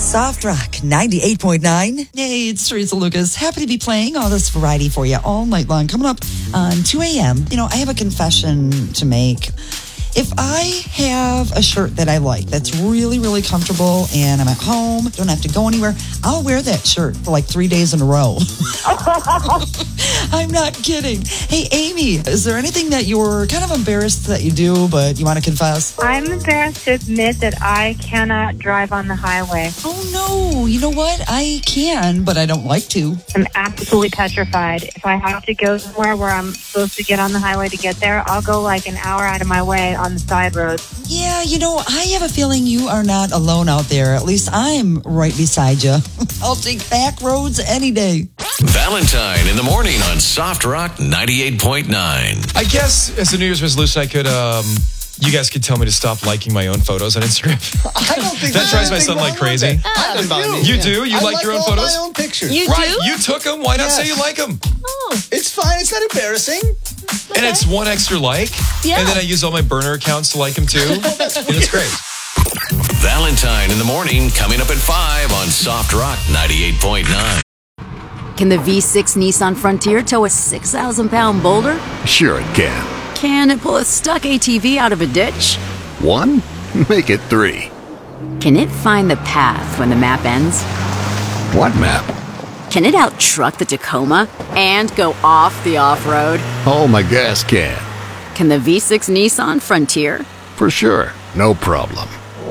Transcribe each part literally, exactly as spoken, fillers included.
Soft Rock ninety-eight point nine. Hey, it's Teresa Lucas. Happy to be playing all this variety for you all night long. Coming up on two a.m., you know, I have a confession to make. If I have a shirt that I like, that's really, really comfortable, and I'm at home, don't have to go anywhere, I'll wear that shirt for like three days in a row. I'm not kidding. Hey, Amy, is there anything that you're kind of embarrassed that you do, but you want to confess? I'm embarrassed to admit that I cannot drive on the highway. Oh, no. You know what? I can, but I don't like to. I'm absolutely petrified. If I have to go somewhere where I'm supposed to get on the highway to get there, I'll go like an hour out of my way on the side roads. Yeah, you know, I have a feeling you are not alone out there. At least I'm right beside you. I'll take back roads any day. Valentine in the morning on Soft Rock ninety-eight point nine. I guess as a New Year's resolution, I could, um, you guys could tell me to stop liking my own photos on Instagram. I don't think that drives my son like crazy. I do. You do? You I like, like your own all photos? my own pictures. You right, do? you took them. Why not Yes. say you like them? Oh, It's fine. It's not embarrassing. And it's one extra like. Yeah. And then I use all my burner accounts to like them too. And it's great. Valentine in the morning coming up at five on Soft Rock ninety-eight point nine. Can the V six Nissan Frontier tow a six thousand pound boulder? Sure it can. Can it pull a stuck A T V out of a ditch? One? Make it three. Can it find the path when the map ends? What map? Can it out-truck the Tacoma and go off the off-road? Oh, my gas can. Can the V six Nissan Frontier? For sure. No problem.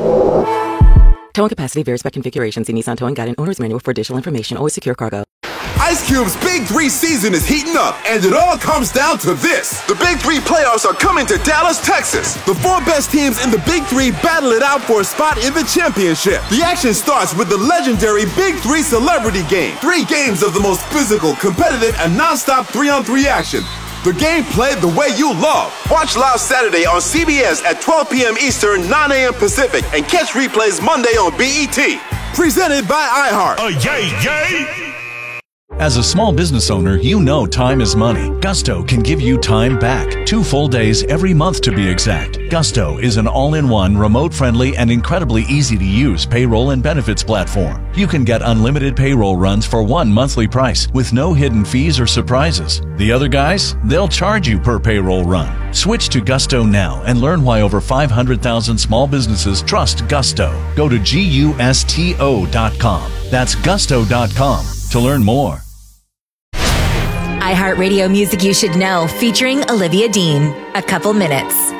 Towing capacity varies by configuration. See Nissan Towing Guide and Owner's Manual for additional information. Always secure cargo. Ice Cube's Big Three season is heating up, and it all comes down to this. The Big Three playoffs are coming to Dallas, Texas. The four best teams in the Big Three battle it out for a spot in the championship. The action starts with the legendary Big Three Celebrity Game. Three games of the most physical, competitive, and non-stop three-on-three action. The game played the way you love. Watch live Saturday on C B S at twelve p.m. Eastern, nine a.m. Pacific, and catch replays Monday on B E T. Presented by iHeart. Oh, yay, yay! As a small business owner, you know time is money. Gusto can give you time back. Two full days every month to be exact. Gusto is an all-in-one, remote-friendly, and incredibly easy-to-use payroll and benefits platform. You can get unlimited payroll runs for one monthly price with no hidden fees or surprises. The other guys, they'll charge you per payroll run. Switch to Gusto now and learn why over five hundred thousand small businesses trust Gusto. Go to gusto dot com. That's gusto dot com to learn more. iHeartRadio Music You Should Know, featuring Olivia Dean. A Couple Minutes.